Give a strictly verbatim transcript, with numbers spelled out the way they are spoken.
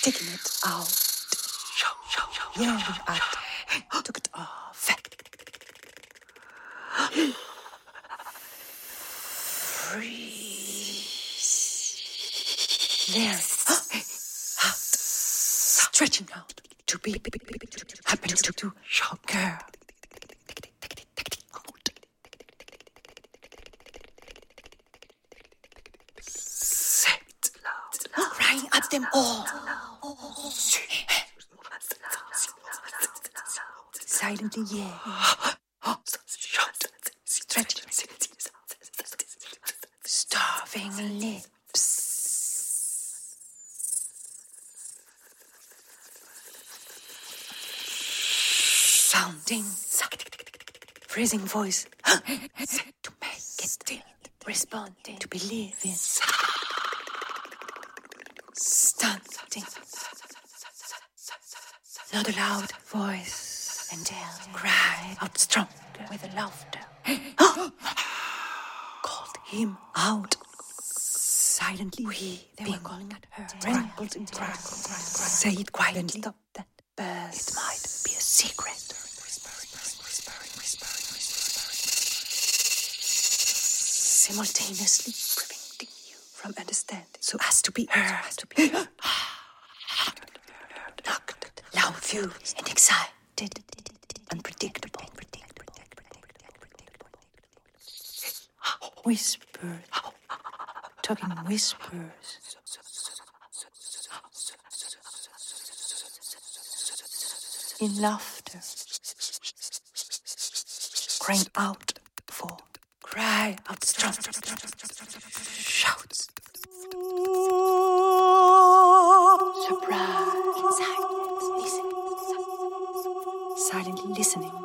kicking it out, yelling at, took it off. Freeze. There, out, stretching out to be happen to to girl. Set loud, crying at them all. Silently, yeah. Stretching, starving lips. Sounding, freezing voice. To make it still, responding, to believe in. Stunting. Not a loud voice, and they'll cry out stronger with laughter. Called him out. Silently, we, they were calling at her. Trembled in cry. Say it quietly. Stop that burst. It might be a secret. Simultaneously preventing you from understanding, so as to be heard, as to be heard. Knocked, loud, furious, and excited, unpredictable, whispers, talking whispers. In laughter, crying out for, cry out strong, shouts, surprise, silence, listening, silently listening.